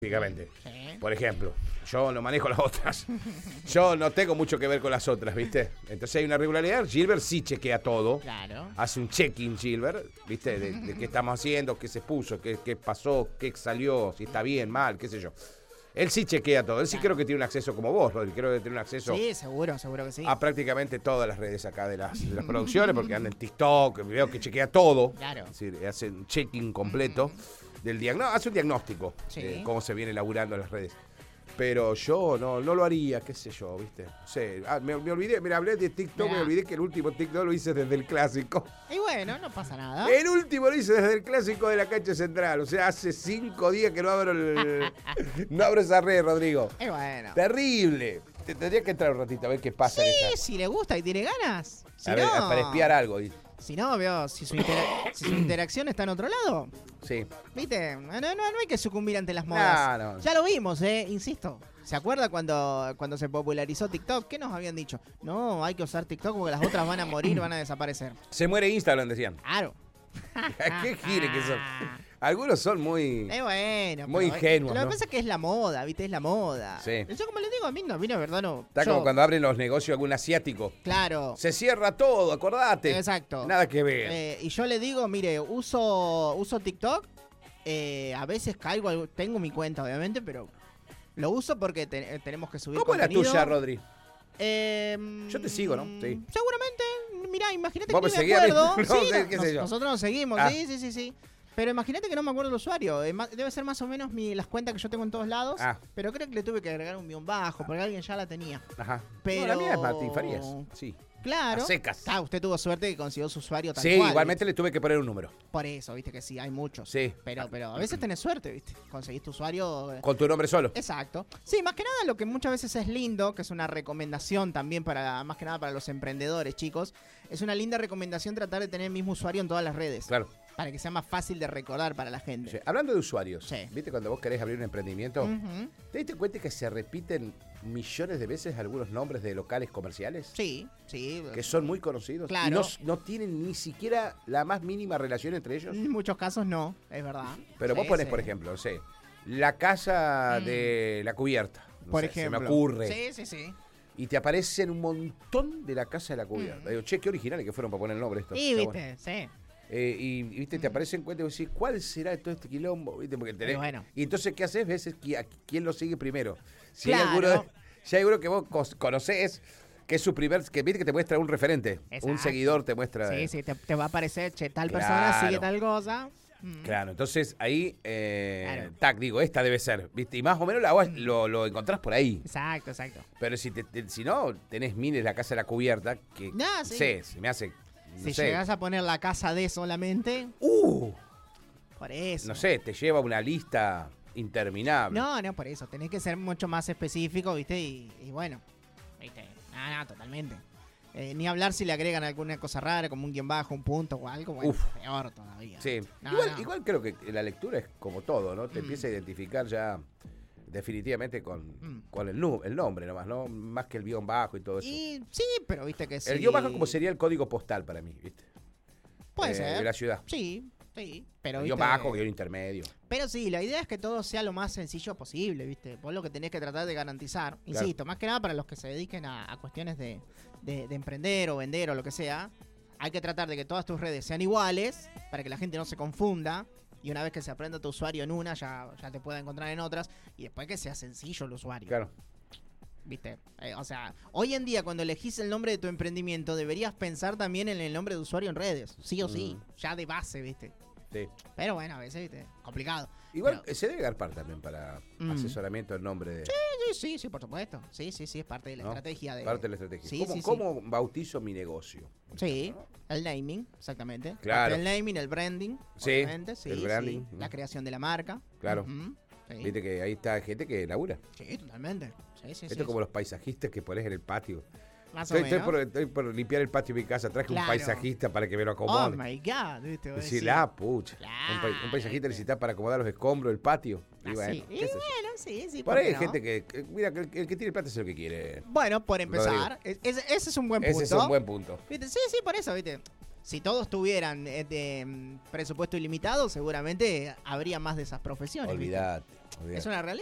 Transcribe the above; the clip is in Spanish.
Básicamente. Sí. Por ejemplo, yo no manejo las otras. Yo no tengo mucho que ver con las otras, ¿viste? Entonces hay una regularidad. Gilbert sí chequea todo. Claro. Hace un check-in, Gilbert, ¿viste? De qué estamos haciendo, qué se puso, qué pasó, qué salió, si está bien, mal, qué sé yo. Él sí chequea todo. Él sí creo que tiene un acceso como vos, Rodri. Creo que tiene un acceso Sí, seguro que sí. a prácticamente todas las redes acá de las producciones, porque anda en TikTok, veo que chequea todo. Claro. Es decir, hace un check-in completo del diagnóstico. Hace un diagnóstico Sí. de cómo se viene elaborando en las redes. Pero yo no lo haría, qué sé yo, ¿viste? No sé, me olvidé, mira, hablé de TikTok, Mirá. me olvidé que el último TikTok lo hice desde el clásico. Y bueno, no pasa nada. El último lo hice desde el clásico de la cancha central. O sea, hace 5 días que no abro no abro esa red, Rodrigo. Y bueno. Terrible. Te tendría que entrar un ratito a ver qué pasa. Sí, en esa. si le gusta y tiene ganas. Si A ver, no, para espiar algo. Si no, veo, si su interacción está en otro lado, Sí. ¿viste? No hay que sucumbir ante las modas. No. Ya lo vimos, insisto. ¿Se acuerda cuando se popularizó TikTok? ¿Qué nos habían dicho? No, hay que usar TikTok porque las otras van a morir, van a desaparecer. Se muere Instagram, decían. Claro. ¿Qué gire que son? Algunos son muy... Bueno. Muy pero, ingenuos, Lo que ¿no? pasa es que es la moda, ¿viste? Es la moda. Sí. Yo como les digo, a mí la verdad no. Está yo- como cuando abren los negocios algún asiático. Claro. Se cierra todo, acordate. Exacto. Nada que ver. Y yo le digo, mire, uso TikTok. A veces caigo, tengo mi cuenta, obviamente, pero lo uso porque tenemos que subir ¿Cómo es la contenido. tuya, Rodri? Yo te sigo, ¿no? Sí. Seguramente. Mirá, imagínate ¿Vos que me no me seguís a mí? acuerdo. No, Sí, qué sé yo. nosotros nos seguimos, Ah. sí. Pero imagínate que no me acuerdo el usuario. Debe ser más o menos las cuentas que yo tengo en todos lados. Ah. Pero creo que le tuve que agregar un guión bajo porque alguien ya la tenía. Ajá. Pero- No, la mía es Mati Farías. Sí. Claro. A secas. Ah, usted tuvo suerte que consiguió su usuario tal Sí, cual. igualmente le tuve que poner un número. Por eso, viste que sí, hay muchos. Sí. Pero a veces tenés suerte, viste. Conseguís tu usuario. Con tu nombre solo. Exacto. Sí, más que nada lo que muchas veces es lindo, que es una recomendación también más que nada para los emprendedores, chicos. Es una linda recomendación tratar de tener el mismo usuario en todas las redes. Claro. Para que sea más fácil de recordar para la gente. Sí. Hablando de usuarios, Sí. ¿viste cuando vos querés abrir un emprendimiento? Ujú. ¿Te diste cuenta que se repiten millones de veces algunos nombres de locales comerciales? Sí. Que son muy conocidos. Claro. Y no tienen ni siquiera la más mínima relación entre ellos. En muchos casos no, es verdad. Pero vos Sí, pones, sí. por ejemplo, no sé, la casa de la cubierta. No Por sé, ejemplo. Se me ocurre. Sí. Y te aparecen un montón de la casa de la cubierta. Digo, che, qué originales que fueron para poner el nombre esto. Y Está viste, bueno. sí. Y viste, te aparecen cuentas y vos decís, ¿cuál será todo este quilombo? ¿Viste? Porque tenés... Y bueno. Y entonces, ¿qué haces? Ves a quién lo sigue primero. Si Claro. hay alguno que vos conocés, que es su primer, que viste que te muestra un referente. Exacto. Un seguidor te muestra. Sí, te va a aparecer, che, tal Claro. persona sigue tal cosa. Claro, entonces ahí, Claro. digo, esta debe ser, ¿viste? Y más o menos lo encontrás por ahí. Exacto. Pero si no, tenés miles la casa de la cubierta, que No, no sí. sé, se me hace, no Si sé, llegás a poner la casa de solamente, por eso. no sé, te lleva una lista interminable. No, por eso. Tenés que ser mucho más específico, ¿viste? Y bueno, ¿viste? No, totalmente. Ni hablar si le agregan alguna cosa rara, como un guión bajo, un punto o algo, bueno, Uf. peor todavía. Sí, No, igual, no. igual creo que la lectura es como todo, ¿no? Te empieza a identificar ya definitivamente con el nombre nomás, ¿no? Más que el guión bajo y todo eso. Y sí, pero viste que sí. El guión bajo como sería el código postal para mí, ¿viste? Puede ser. De la ciudad. Sí. Pero, El guión ¿viste? bajo, guión intermedio. Pero sí, la idea es que todo sea lo más sencillo posible, ¿viste? Vos lo que tenés que tratar de garantizar, insisto, más que nada para los que se dediquen a cuestiones de emprender o vender o lo que sea, hay que tratar de que todas tus redes sean iguales para que la gente no se confunda y una vez que se aprenda tu usuario en una, ya te pueda encontrar en otras y después que sea sencillo el usuario. Claro. ¿Viste? O sea, hoy en día cuando elegís el nombre de tu emprendimiento deberías pensar también en el nombre de usuario en redes, sí o sí, ya de base, ¿viste? Sí. Pero bueno, a veces, ¿viste? Complicado. Igual Pero- se debe garpar también para asesoramiento en nombre de Sí, por supuesto. Sí, es parte de la ¿no? estrategia de... Parte de la estrategia. Sí, sí, ¿Cómo bautizo mi negocio? Sí, el naming, exactamente. Claro. Parte del naming, el branding, Sí, obviamente, sí, el sí. branding. La creación de la marca. Claro. Ujú, sí. Viste que ahí está gente que labura. Sí, totalmente. Sí, Esto es como los paisajistas que pones en el patio. Más o Estoy menos. por limpiar el patio de mi casa. Traje Claro. un paisajista para que me lo Oh acomode. my God, ¿viste? Vos Decir, decís. pucha. Claro, Un paisajista ¿viste? necesita para acomodar los escombros del patio. Y Así. bueno, Y qué sé yo. bueno, sí. Por ¿por ahí qué hay no? gente mira, que el que tiene plata es lo que quiere. Bueno, por empezar, ese es un buen punto. Ese es un buen punto. ¿Viste? Sí, por eso, ¿viste? Si todos tuvieran presupuesto ilimitado, seguramente habría más de esas profesiones. ¿viste? Olvidate. Es una realidad.